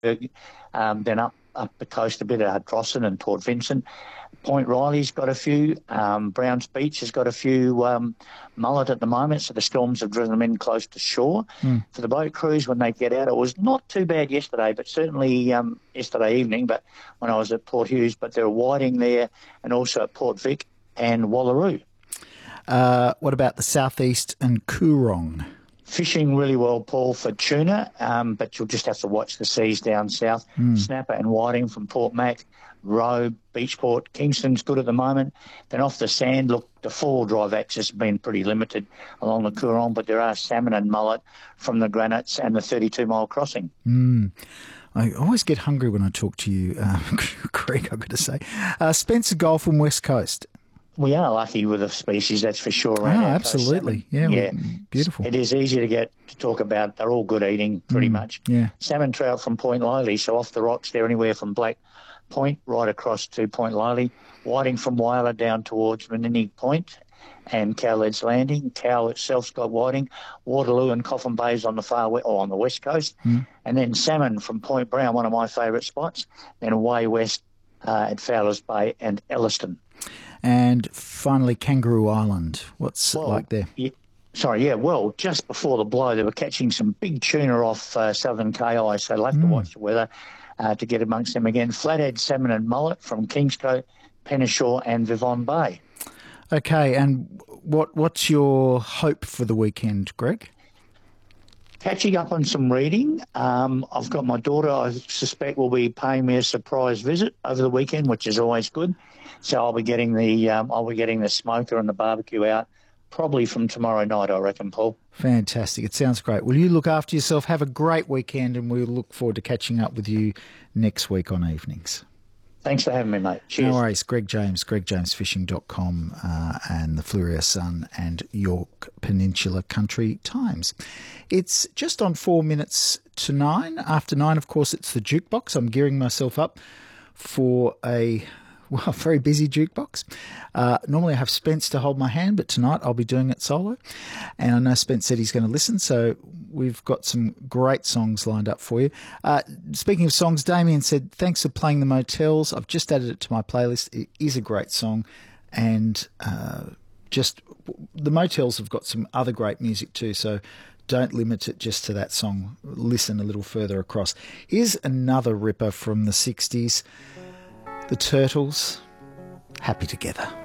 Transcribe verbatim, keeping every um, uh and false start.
um, then up up the coast a bit at Ardrossan and Port Vincent. Point Riley's got a few. Um, Browns Beach has got a few um, mullet at the moment, so the storms have driven them in close to shore. Mm. For the boat crews, when they get out, it was not too bad yesterday, but certainly um, yesterday evening, but when I was at Port Hughes, but there are whiting there and also at Port Vic and Wallaroo. Uh, what about the southeast and Coorong? Fishing really well, Paul, for tuna, um, but you'll just have to watch the seas down south. Mm. Snapper and whiting from Port Mac, Roe, Beachport, Kingston's good at the moment. Then off the sand, look, the four-wheel drive access has been pretty limited along the Coorong, but there are salmon and mullet from the granites and the thirty-two mile crossing. Mm. I always get hungry when I talk to you, uh, Greg, I've got to say. Uh, Spencer Gulf and West Coast. We are lucky with the species, that's for sure. Oh, absolutely. Yeah, yeah, beautiful. It is easy to get to talk about. They're all good eating, pretty mm, much. Yeah. Salmon trout from Point Liley, so off the rocks there, anywhere from Black Point right across to Point Liley. Whiting from Whyalla down towards Menini Point and Cowled's Landing. Cow itself's got whiting. Waterloo and Coffin Bay's on the far west, or on the west coast. Mm. And then salmon from Point Brown, one of my favourite spots. Then way west uh, at Fowler's Bay and Elliston. And finally, Kangaroo Island. What's well, it like there? Yeah, sorry, yeah, well, just before the blow, they were catching some big tuna off uh, Southern K I, so they'll have mm. to watch the weather uh, to get amongst them again. Flathead, salmon and mullet from Kingscote, Penneshaw and Vivon Bay. Okay, and what what's your hope for the weekend, Greg? Catching up on some reading. Um, I've got my daughter, I suspect, will be paying me a surprise visit over the weekend, which is always good. So I'll be getting the um, I'll be getting the smoker and the barbecue out probably from tomorrow night, I reckon, Paul. Fantastic. It sounds great. Well, you look after yourself. Have a great weekend, and we'll look forward to catching up with you next week on Evenings. Thanks for having me, mate. Cheers. No worries. Greg James, greg james fishing dot com uh, and the Fleurieu Sun and York Peninsula Country Times. It's just on four minutes to nine. After nine, of course, it's the jukebox. I'm gearing myself up for a... Well, very busy jukebox. Uh, normally I have Spence to hold my hand, but tonight I'll be doing it solo. And I know Spence said he's going to listen, so we've got some great songs lined up for you. Uh, speaking of songs, Damien said, thanks for playing The Motels. I've just added it to my playlist. It is a great song. And uh, just The Motels have got some other great music too, so don't limit it just to that song. Listen a little further across. Here's another ripper from the sixties. The Turtles, Happy Together.